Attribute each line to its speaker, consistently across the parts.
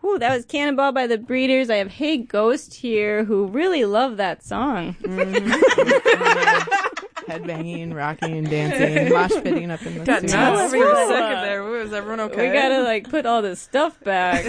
Speaker 1: Ooh, that was Cannonball by the Breeders. I have Hey Ghost here, who really love that song.
Speaker 2: Headbanging, rocking, dancing, mosh pitting up in the
Speaker 3: Got
Speaker 2: studio.
Speaker 3: nuts for a second there. Was everyone okay?
Speaker 1: We gotta put all this stuff back.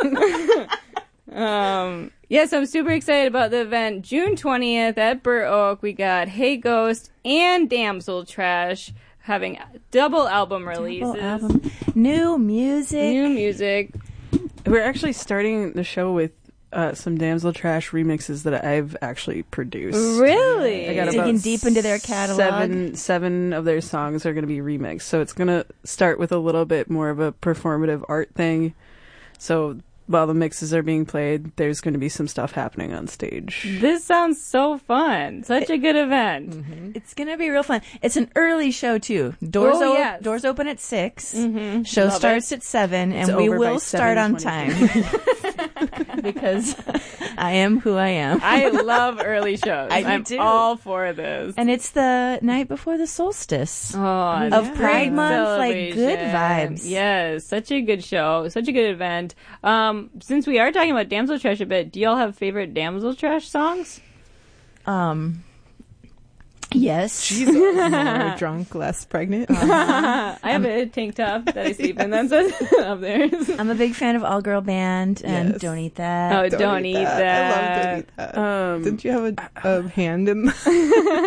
Speaker 1: Yes, I'm super excited about the event. June 20th at Burr Oak, we got Hey Ghost and Damsel Trash having double album releases.
Speaker 4: New music.
Speaker 3: We're actually starting the show with some Damsel Trash remixes that I've actually produced.
Speaker 1: Really?
Speaker 3: I got
Speaker 4: Digging
Speaker 3: about
Speaker 4: deep into their catalog.
Speaker 3: Seven of their songs are going to be remixed. So it's going to start with a little bit more of a performative art thing. So while the mixes are being played, there's going to be some stuff happening on stage.
Speaker 1: This sounds so fun. Such a good event.
Speaker 4: Mm-hmm. It's going to be real fun. It's an early show, too. Doors open at 6. Mm-hmm. Show
Speaker 1: Love
Speaker 4: starts at 7, and we will start on time. Because I am who I am.
Speaker 1: I love early shows. I'm
Speaker 4: do.
Speaker 1: all for this.
Speaker 4: And it's the night before the solstice
Speaker 1: of
Speaker 4: Pride Month, like good vibes.
Speaker 1: Yes, such a good show, such a good event. Since we are talking about Damsel Trash a bit, do y'all have favorite Damsel Trash songs?
Speaker 4: Yes.
Speaker 2: She's more drunk, less pregnant.
Speaker 1: I have a tank top that I sleep in. That's up there.
Speaker 4: I'm a big fan of All Girl Band and
Speaker 2: Yes.
Speaker 4: Don't Eat That.
Speaker 1: Oh, don't eat that.
Speaker 2: I love Don't Eat That. Didn't you have a hand in